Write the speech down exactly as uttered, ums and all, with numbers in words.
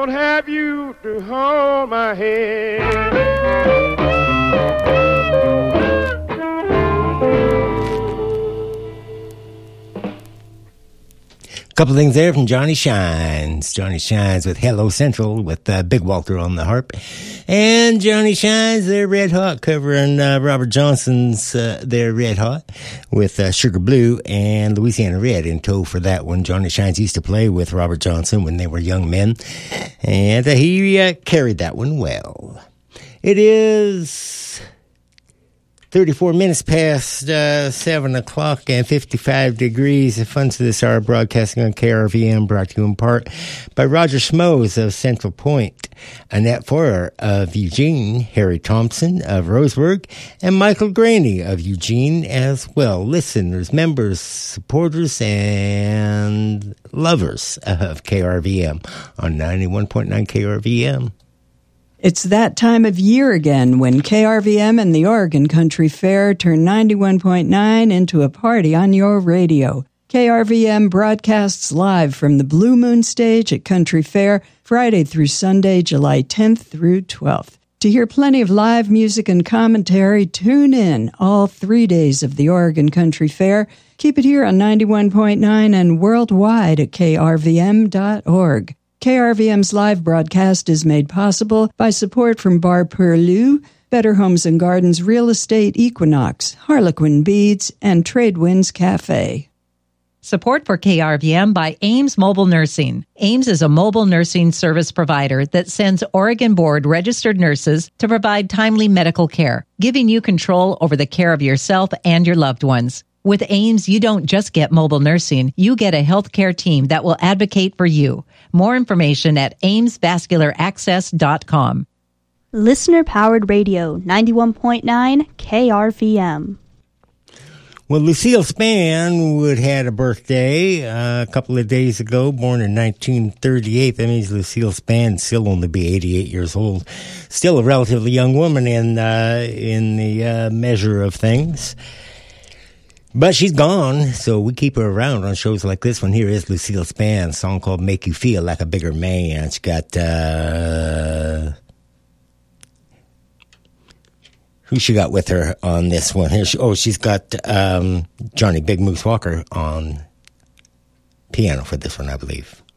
won't have you to hold my hand. Couple things there from Johnny Shines. Johnny Shines with Hello Central with uh, Big Walter on the harp. And Johnny Shines, they're Red Hot, covering uh, Robert Johnson's uh, They're Red Hot with uh, Sugar Blue and Louisiana Red in tow for that one. Johnny Shines used to play with Robert Johnson when they were young men, and uh, he uh, carried that one well. It is thirty-four minutes past uh, seven o'clock and fifty-five degrees. The funds of this hour broadcasting on K R V M, brought to you in part by Roger Schmoes of Central Point, Annette Foyer of Eugene, Harry Thompson of Roseburg, and Michael Graney of Eugene as well. Listeners, members, supporters, and lovers of K R V M on ninety-one point nine K R V M. It's that time of year again when K R V M and the Oregon Country Fair turn ninety-one point nine into a party on your radio. K R V M broadcasts live from the Blue Moon Stage at Country Fair Friday through Sunday, July tenth through twelfth. To hear plenty of live music and commentary, tune in all three days of the Oregon Country Fair. Keep it here on ninety-one point nine and worldwide at K R V M dot org. K R V M's live broadcast is made possible by support from Bar Perlu, Better Homes and Gardens Real Estate Equinox, Harlequin Beads, and Tradewinds Cafe. Support for K R V M by Ames Mobile Nursing. Ames is a mobile nursing service provider that sends Oregon Board registered nurses to provide timely medical care, giving you control over the care of yourself and your loved ones. With Ames, you don't just get mobile nursing, you get a healthcare team that will advocate for you. More information at ames vascular access dot com. Listener-powered radio, ninety-one point nine K R V M. Well, Lucille Spanwood had a birthday uh, a couple of days ago, born in nineteen thirty-eight. That means Lucille Spann still only be eighty-eight years old. Still a relatively young woman in, uh, in the uh, measure of things. But she's gone, so we keep her around on shows like this one. Here is Lucille Spann, a song called Make You Feel Like a Bigger Man. She got, uh... who she got with her on this one? Here she, oh, she's got um, Johnny Big Moose Walker on piano for this one, I believe.